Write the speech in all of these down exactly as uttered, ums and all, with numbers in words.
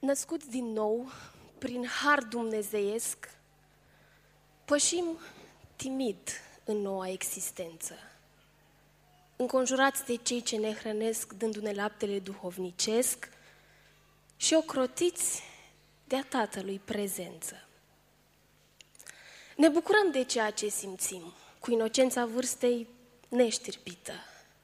născuți din nou, prin har dumnezeiesc, pășim timid în noua existență, înconjurați de cei ce ne hrănesc dându-ne laptele duhovnicesc și ocrotiți de-a Tatălui prezență. Ne bucurăm de ceea ce simțim, cu inocența vârstei neștirbită.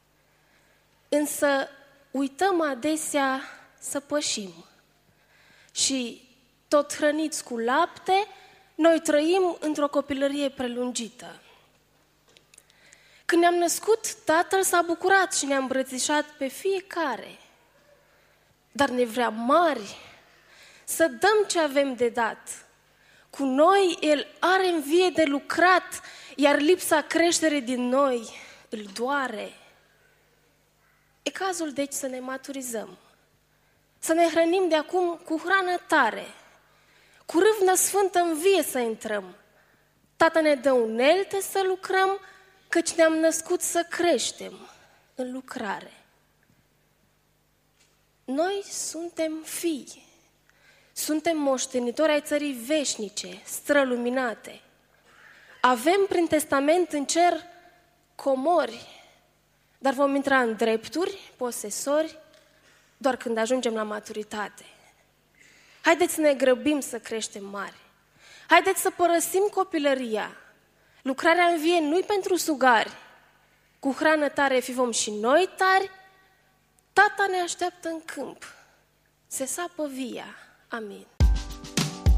Însă uităm adesea să pășim și, tot hrăniți cu lapte, noi trăim într-o copilărie prelungită. Când ne-am născut, Tatăl s-a bucurat și ne-a îmbrățișat pe fiecare, dar ne vrea mari să dăm ce avem de dat. Cu noi El are învie de lucrat, iar lipsa creștere din noi îl doare. E cazul deci să ne maturizăm, să ne hrănim de acum cu hrană tare, cu râvnă sfântă în vie să intrăm. Tata ne dă unelte să lucrăm, căci ne-am născut să creștem în lucrare. Noi suntem fii, suntem moștenitori ai țării veșnice, străluminate. Avem prin testament în cer comori, dar vom intra în drepturi, posesori, doar când ajungem la maturitate. Haideți să ne grăbim să creștem mari. Haideți să părăsim copilăria. Lucrarea în vie nu-i pentru sugari. Cu hrană tare fi vom și noi tari. Tata ne așteaptă în câmp. Se sapă via. Amin.